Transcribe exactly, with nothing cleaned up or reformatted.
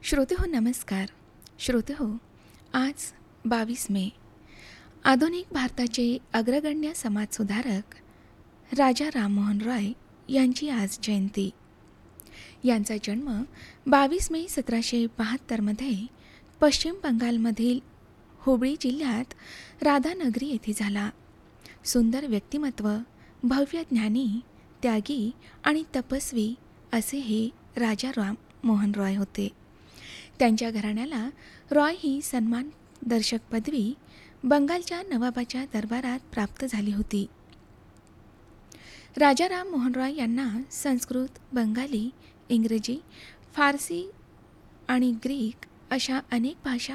श्रोते हो नमस्कार. श्रोते हो, आज बावीस मे. आधुनिक भारताचे अग्रगण्य समाजसुधारक राजा राममोहन रॉय यांची आज जयंती. यांचा जन्म बावीस मे सतराशे बहात्तरमध्ये पश्चिम बंगालमधील हुबळी जिल्ह्यात राधानगरी येथे झाला. सुंदर व्यक्तिमत्व, भव्य ज्ञानी, त्यागी आणि तपस्वी असे हे राजा राममोहन रॉय होते. त्यांच्या घराण्याला रॉय ही सन्मानदर्शक पदवी बंगालच्या नवाबाच्या दरबारात प्राप्त झाली होती. राजा राममोहन रॉय यांना संस्कृत, बंगाली, इंग्रजी, फारसी आणि ग्रीक अशा अनेक भाषा